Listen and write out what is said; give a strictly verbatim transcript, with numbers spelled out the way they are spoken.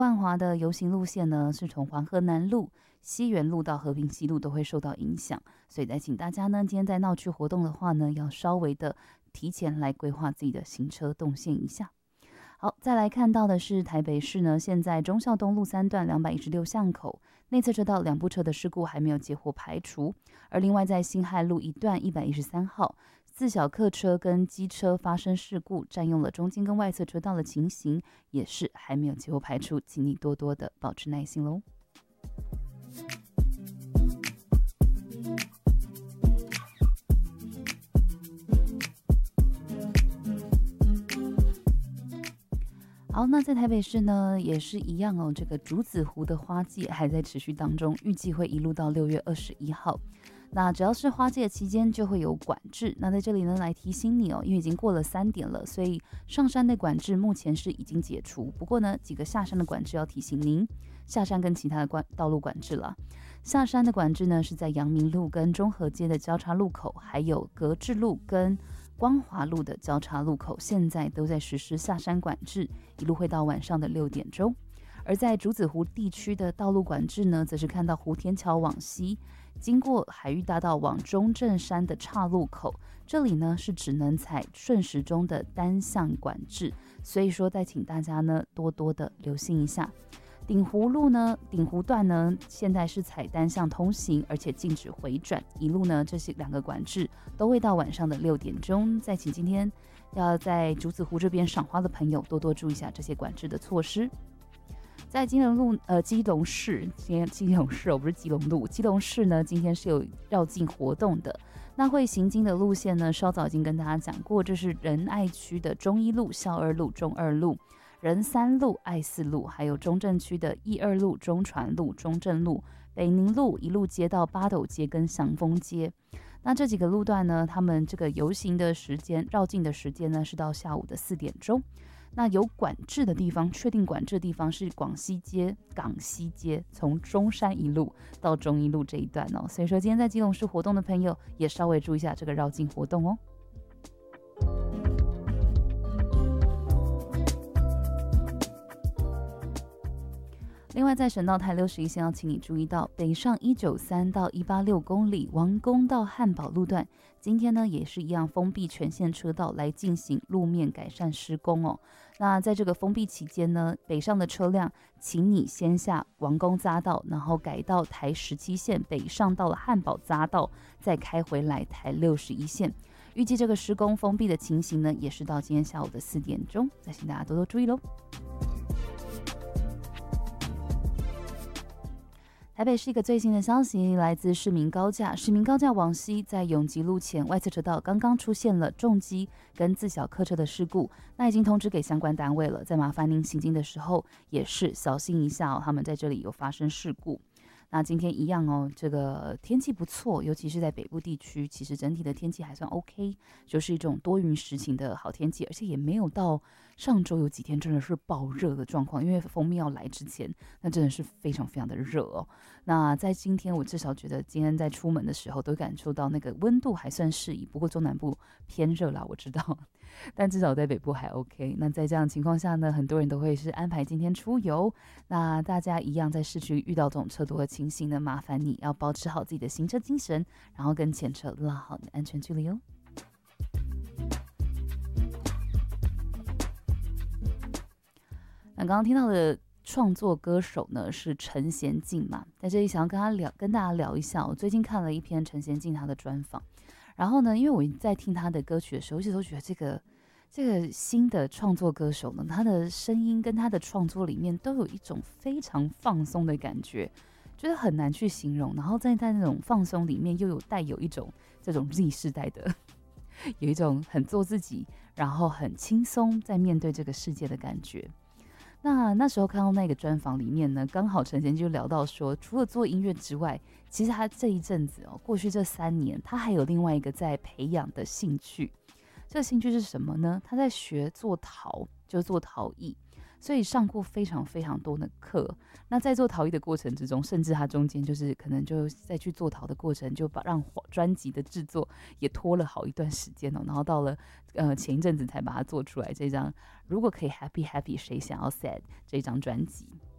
万华的游行路线呢，是从黄河南路、西园路到和平西路都会受到影响，所以再请大家呢，今天在闹区活动的话呢，要稍微的提前来规划自己的行车动线一下。好，再来看到的是台北市呢，现在忠孝东路三段两百一十六巷口内侧车道两部车的事故还没有结果排除，而另外在辛亥路一段一百一十三号。自小客车跟机车发生事故，占用了中间跟外侧车道的情形，也是还没有结果排除，请你多多的保持耐心喽。好，那在台北市呢，也是一样哦。这个竹子湖的花季还在持续当中，预计会一路到六月二十一号。那只要是花季的期间就会有管制，那在这里呢来提醒你哦，因为已经过了三点了，所以上山的管制目前是已经解除。不过呢，几个下山的管制要提醒您，下山跟其他的管道路管制了。下山的管制呢是在阳明路跟中和街的交叉路口，还有格致路跟光华路的交叉路口，现在都在实施下山管制，一路会到晚上的六点钟。而在竹子湖地区的道路管制呢，则是看到湖天桥往西，经过海域大道往中正山的岔路口，这里呢是只能采顺时钟的单向管制，所以说再请大家呢多多的留心一下。鼎湖路呢，鼎湖段呢，现在是采单向通行，而且禁止回转，一路呢这些两个管制都会到晚上的六点钟。再请今天要在竹子湖这边赏花的朋友多多注意一下这些管制的措施。在基隆路，呃，基隆市，今天基隆市哦，不是基隆路，基隆市呢，今天是有绕境活动的。那会行经的路线呢，稍早已经跟大家讲过，这是仁爱区的中一路、孝二路、中二路、仁三路、爱四路，还有中正区的义二路、中传路、中正路、北宁路，一路接到八斗街跟祥丰街。那这几个路段呢，他们这个游行的时间、绕境的时间呢，是到下午的四点钟。那有管制的地方，确定管制的地方是广西街、港西街，从中山一路到中一路这一段哦。所以说，今天在基隆市活动的朋友也稍微注意一下这个绕境活动哦。另外，在省道台六十一线要请你注意到，北上一九三到一八六公里王宫到汉堡路段，今天呢也是一样封闭全线车道来进行路面改善施工哦。那在这个封闭期间呢，北上的车辆，请你先下王宫匝道，然后改到台十七线北上到了汉堡匝道，再开回来台六十一线。预计这个施工封闭的情形呢，也是到今天下午的四点钟，再请大家多多注意喽。台北是一个最新的消息，来自市民高架，市民高架往西，在永吉路前外侧车道刚刚出现了重机跟自小客车的事故，那已经通知给相关单位了，再麻烦您行经的时候也是小心一下哦，他们在这里有发生事故。那今天一样哦，这个天气不错，尤其是在北部地区，其实整体的天气还算 OK， 就是一种多云时晴的好天气，而且也没有到上周有几天真的是爆热的状况，因为封面要来之前，那真的是非常非常的热哦。那在今天，我至少觉得今天在出门的时候都感受到那个温度还算适宜，不过中南部偏热啦，我知道，但至少在北部还 OK。那在这样的情况下呢，很多人都会是安排今天出游，那大家一样在市区遇到这种车多的情形呢，麻烦你要保持好自己的行车精神，然后跟前车拉好你的安全距离哦。那刚刚听到的创作歌手呢是陈贤进嘛，在这里想要跟他聊，跟大家聊一下。我最近看了一篇陈贤进他的专访，然后呢，因为我在听他的歌曲的时候，一直都觉得这个这个新的创作歌手呢，他的声音跟他的创作里面都有一种非常放松的感觉，觉得很难去形容。然后在在那种放松里面，又有带有一种这种 Z 世代的，有一种很做自己，然后很轻松在面对这个世界的感觉。那那时候看到那个专访里面呢，刚好陈贤就聊到说，除了做音乐之外，其实他这一阵子哦，过去这三年，他还有另外一个在培养的兴趣。这个兴趣是什么呢？他在学做陶，就是做陶艺，所以上过非常非常多的课。那在做陶艺的过程之中，甚至他中间就是可能就在去做陶的过程，就把让专辑的制作也拖了好一段时间哦。然后到了呃前一阵子才把它做出来这张，如果可以 happy happy 谁想要 sad 这张专辑。